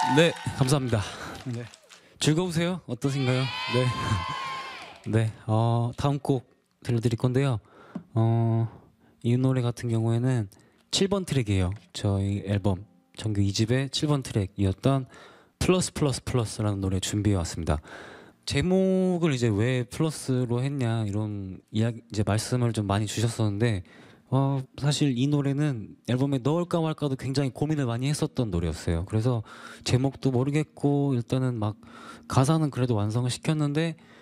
네, 감사합니다. 네. 즐거우세요? 어떠신가요? 네. 네, 다음 곡 들려드릴 건데요. 이 노래 같은 경우에는 7번 트랙이에요. 저희 앨범 정규 2집의 7번 트랙이었던 플러스 플러스 플러스라는 노래 준비해 왔습니다. 제목을 이제 왜 플러스로 했냐 이런 이야기 이제 말씀을 좀 많이 주셨었는데 사실 이 노래는 앨범에 넣을까 말까도 굉장히 고민을 많이 했었던 노래였어요. 그래서 제목도 모르겠고 일단은 막 가사는 그래도 완성을 시켰는데